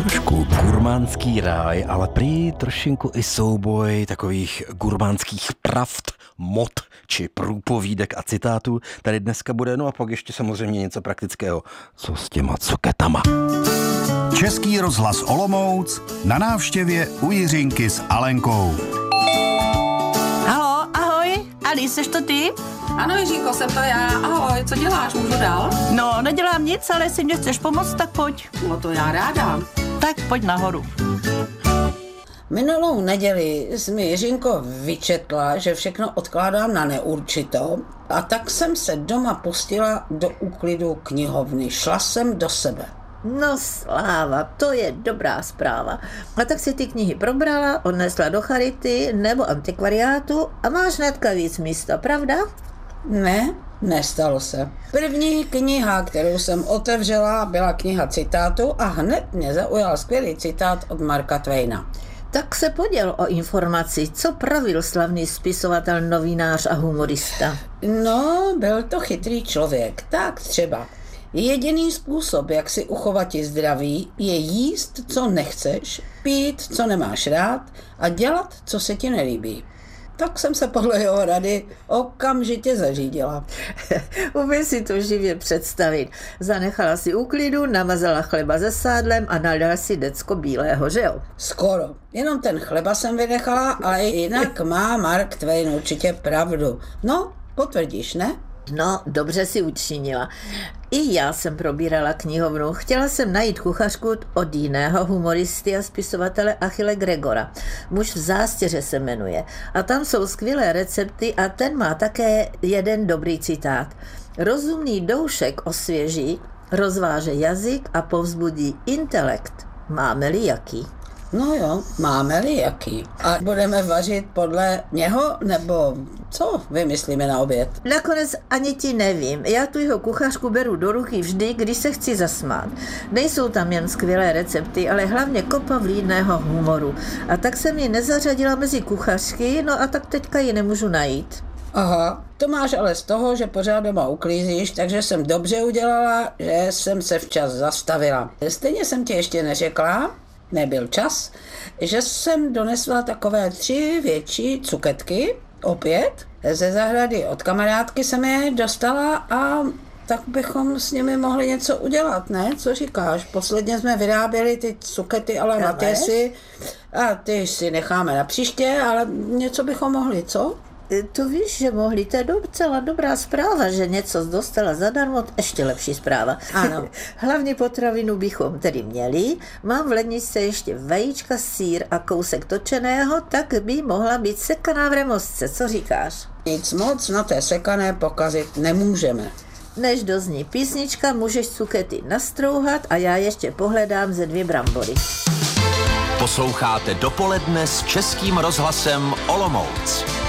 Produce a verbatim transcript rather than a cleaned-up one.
Trošku gurmánský ráj, ale prý trošinku i souboj takových gurmánských pravd, mod či průpovídek a citátů tady dneska bude. No a pak ještě samozřejmě něco praktického. Co s těma cuketama? Český rozhlas Olomouc na návštěvě u Jiřinky s Alenkou. Haló, ahoj, Ali, seš to ty? Ano, Jiřinko, jsem to já. Ahoj, co děláš, můžu dál? No, nedělám nic, ale jestli mě chceš pomoct, tak pojď. No to já ráda. Tak pojď nahoru. Minulou neděli jsi mi, Jiřinko, vyčetla, že všechno odkládám na neurčito, a tak jsem se doma pustila do úklidu knihovny. Šla jsem do sebe. No sláva, to je dobrá zpráva. A tak si ty knihy probrala, odnesla do charity nebo antikvariátu a máš hnedka víc místa, pravda? Ne, nestalo se. První kniha, kterou jsem otevřela, byla kniha citátů a hned mě zaujal skvělý citát od Marka Twaina. Tak se poděl o informaci, co pravil slavný spisovatel, novinář a humorista. No, byl to chytrý člověk. Tak třeba. Jediný způsob, jak si uchovat zdraví, je jíst, co nechceš, pít, co nemáš rád a dělat, co se ti nelíbí. Tak jsem se podle jeho rady okamžitě zařídila. Umím si to živě představit. Zanechala si úklidu, namazala chleba se sádlem a nalila si decko bílého, že jo? Skoro. Jenom ten chleba jsem vynechala, ale jinak má Mark Twain určitě pravdu. No, potvrdíš, ne? No, dobře si učinila. I já jsem probírala knihovnu. Chtěla jsem najít kuchařku od jiného humoristy a spisovatele Achille Gregora. Muž v zástěře se jmenuje. A tam jsou skvělé recepty a ten má také jeden dobrý citát. Rozumný doušek osvěží, rozváže jazyk a povzbudí intelekt. Máme-li jaký? No jo, máme-li jaký. A budeme vařit podle něho, nebo co vymyslíme na oběd? Nakonec ani ti nevím. Já tu jeho kuchařku beru do ruky vždy, když se chci zasmát. Nejsou tam jen skvělé recepty, ale hlavně kopa vlídného humoru. A tak jsem ji nezařadila mezi kuchařky, no a tak teďka ji nemůžu najít. Aha, to máš ale z toho, že pořád doma uklízíš, takže jsem dobře udělala, že jsem se včas zastavila. Stejně jsem ti ještě neřekla, nebyl čas, že jsem donesla takové tři větší cuketky, opět, ze zahrady od kamarádky jsem je dostala a tak bychom s nimi mohli něco udělat, ne? Co říkáš? Posledně jsme vyráběli ty cukety ale na těsi a ty si necháme na příště, ale něco bychom mohli, co? To víš, že mohli, to je docela dobrá zpráva, že něco dostala zadarmo, ještě lepší zpráva. Ano. Hlavně potravinu bychom tedy měli, mám v ledničce ještě vajíčka, sýr a kousek točeného, tak by mohla být sekaná v remozce, co říkáš? Nic moc na té sekané pokazit nemůžeme. Než dozní písnička, můžeš cukety nastrouhat a já ještě pohledám ze dvě brambory. Posloucháte Dopoledne s Českým rozhlasem Olomouc.